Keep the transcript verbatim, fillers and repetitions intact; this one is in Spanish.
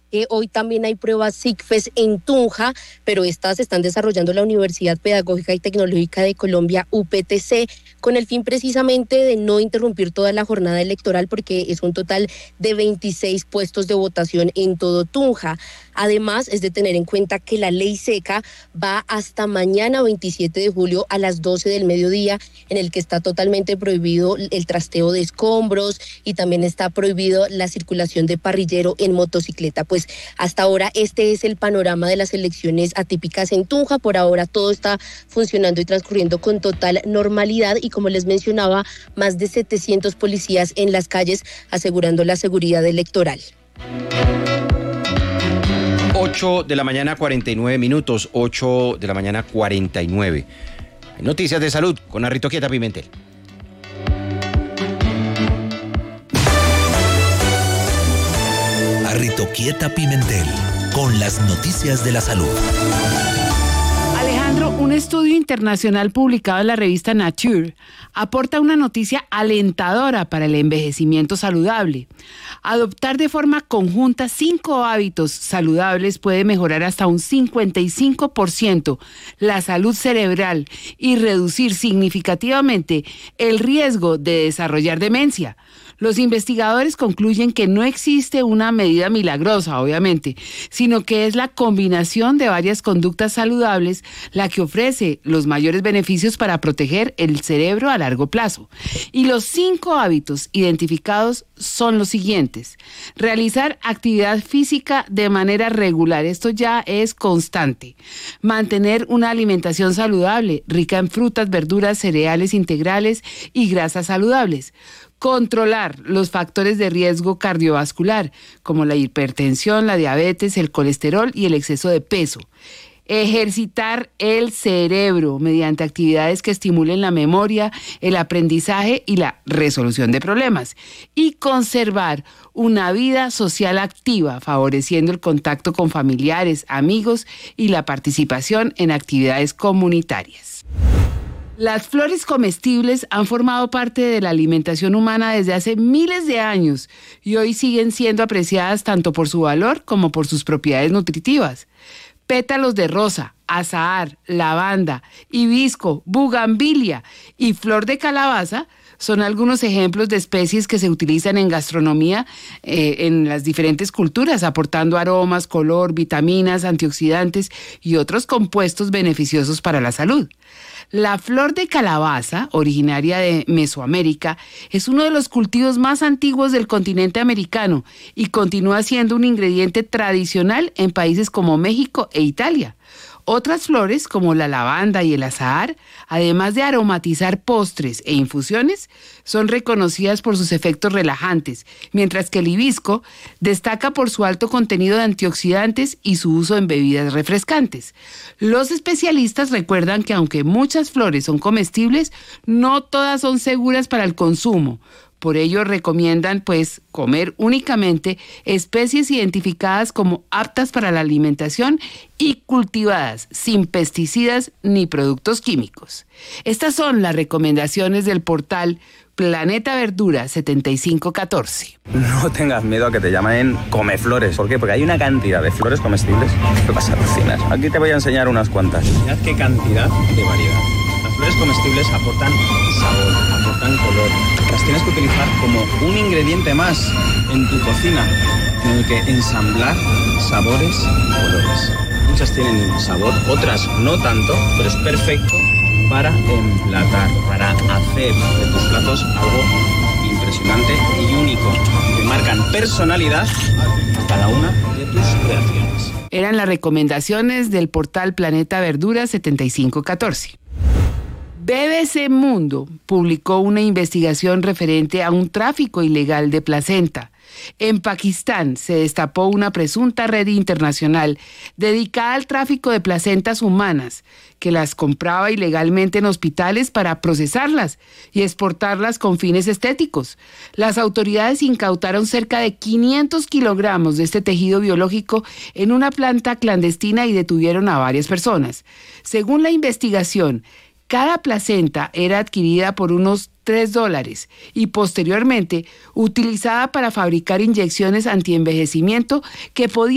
Eh, hoy también hay pruebas SICFES en Tunja, pero estas se están desarrollando en la Universidad Pedagógica y Tecnológica de Colombia, U P T C, con el fin precisamente de no interrumpir toda la jornada electoral, porque es un total de veintiséis puestos de votación en todo Tunja. Además, es de tener en cuenta que la ley seca va hasta mañana veintisiete de julio a las doce del mediodía, en el que está totalmente prohibido el trasteo de escombros y también está prohibido la circulación de parrillero en motocicleta. Pues hasta ahora este es el panorama de las elecciones atípicas en Tunja. Por ahora todo está funcionando y transcurriendo con total normalidad y, como les mencionaba, más de setecientos policías en las calles asegurando la seguridad electoral. ocho de la mañana, cuarenta y nueve minutos, ocho de la mañana, cuarenta y nueve. Noticias de salud con Arritoquieta Pimentel. Arritoquieta Pimentel, con las noticias de la salud. Alejandro, un estudio internacional publicado en la revista Nature aporta una noticia alentadora para el envejecimiento saludable. Adoptar de forma conjunta cinco hábitos saludables puede mejorar hasta un cincuenta y cinco por ciento la salud cerebral y reducir significativamente el riesgo de desarrollar demencia. Los investigadores concluyen que no existe una medida milagrosa, obviamente, sino que es la combinación de varias conductas saludables la que ofrece los mayores beneficios para proteger el cerebro a largo plazo. Y los cinco hábitos identificados son los siguientes: realizar actividad física de manera regular, esto ya es constante; mantener una alimentación saludable, rica en frutas, verduras, cereales integrales y grasas saludables; controlar los factores de riesgo cardiovascular, como la hipertensión, la diabetes, el colesterol y el exceso de peso; ejercitar el cerebro mediante actividades que estimulen la memoria, el aprendizaje y la resolución de problemas; y conservar una vida social activa, favoreciendo el contacto con familiares, amigos y la participación en actividades comunitarias. Las flores comestibles han formado parte de la alimentación humana desde hace miles de años y hoy siguen siendo apreciadas tanto por su valor como por sus propiedades nutritivas. Pétalos de rosa, azahar, lavanda, hibisco, bugambilia y flor de calabaza son algunos ejemplos de especies que se utilizan en gastronomía eh, en las diferentes culturas, aportando aromas, color, vitaminas, antioxidantes y otros compuestos beneficiosos para la salud. La flor de calabaza, originaria de Mesoamérica, es uno de los cultivos más antiguos del continente americano y continúa siendo un ingrediente tradicional en países como México e Italia. Otras flores, como la lavanda y el azahar, además de aromatizar postres e infusiones, son reconocidas por sus efectos relajantes, mientras que el hibisco destaca por su alto contenido de antioxidantes y su uso en bebidas refrescantes. Los especialistas recuerdan que aunque muchas flores son comestibles, no todas son seguras para el consumo. Por ello recomiendan pues comer únicamente especies identificadas como aptas para la alimentación y cultivadas sin pesticidas ni productos químicos. Estas son las recomendaciones del portal Planeta Verdura setenta y cinco catorce. No tengas miedo a que te llamen comeflores. ¿Por qué? Porque hay una cantidad de flores comestibles que vas a alucinar. Aquí te voy a enseñar unas cuantas. Mirad qué cantidad de variedad. Las flores comestibles aportan sabor, aportan color. Las tienes que utilizar como un ingrediente más en tu cocina, en el que ensamblar sabores y colores. Muchas tienen sabor, otras no tanto, pero es perfecto para emplatar, para hacer de tus platos algo impresionante y único, que marcan personalidad a cada una de tus creaciones. Eran las recomendaciones del portal Planeta Verdura setenta y cinco catorce. B B C Mundo publicó una investigación referente a un tráfico ilegal de placenta. En Pakistán se destapó una presunta red internacional dedicada al tráfico de placentas humanas, que las compraba ilegalmente en hospitales para procesarlas y exportarlas con fines estéticos. Las autoridades incautaron cerca de quinientos kilogramos de este tejido biológico en una planta clandestina y detuvieron a varias personas. Según la investigación, cada placenta era adquirida por unos tres dólares y posteriormente utilizada para fabricar inyecciones antienvejecimiento que podían